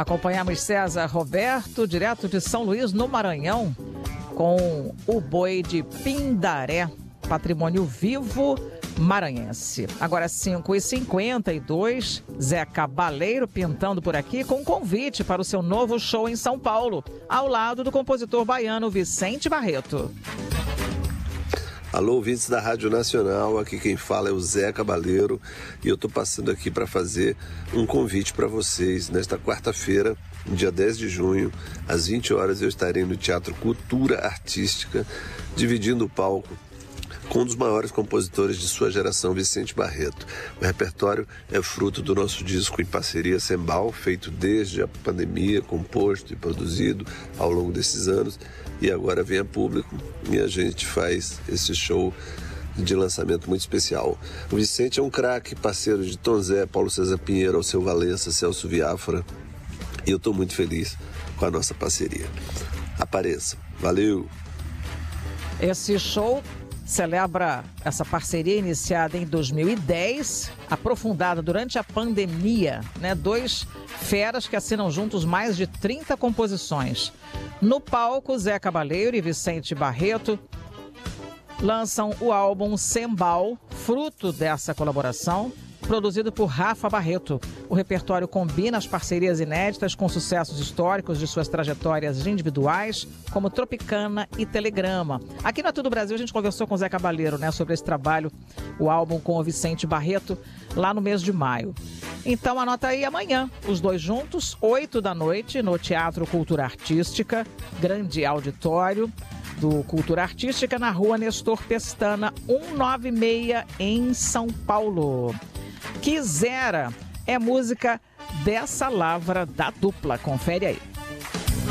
Acompanhamos César Roberto, direto de São Luís, no Maranhão, com o boi de Pindaré, patrimônio vivo maranhense. Agora 5h52, Zé Cabaleiro pintando por aqui com convite para o seu novo show em São Paulo, ao lado do compositor baiano Vicente Barreto. Alô, ouvintes da Rádio Nacional, aqui quem fala é o Zé Cabaleiro e eu estou passando aqui para fazer um convite para vocês. Nesta quarta-feira, dia 10 de junho, às 20 horas, eu estarei no Teatro Cultura Artística, dividindo o palco com um dos maiores compositores de sua geração, Vicente Barreto. O repertório é fruto do nosso disco em parceria Sembal, feito desde a pandemia, composto e produzido ao longo desses anos, e agora vem a público e a gente faz esse show de lançamento muito especial. O Vicente é um craque, parceiro de Tom Zé, Paulo César Pinheiro, Alceu Valença, Celso Viáfara, e eu estou muito feliz com a nossa parceria. Apareçam. Valeu! Esse show celebra essa parceria iniciada em 2010, aprofundada durante a pandemia, né? Dois feras que assinam juntos mais de 30 composições. No palco, Zé Cabaleiro e Vicente Barreto lançam o álbum Sembal, fruto dessa colaboração, produzido por Rafa Barreto. O repertório combina as parcerias inéditas com sucessos históricos de suas trajetórias individuais, como Tropicana e Telegrama. Aqui na Tudo Brasil a gente conversou com o Zé Cabaleiro, né, sobre esse trabalho, o álbum com o Vicente Barreto, lá no mês de maio. Então anota aí amanhã, os dois juntos, 20h, no Teatro Cultura Artística, grande auditório do Cultura Artística, na rua Nestor Pestana, 196, em São Paulo. Quisera é música dessa lavra da dupla, confere aí.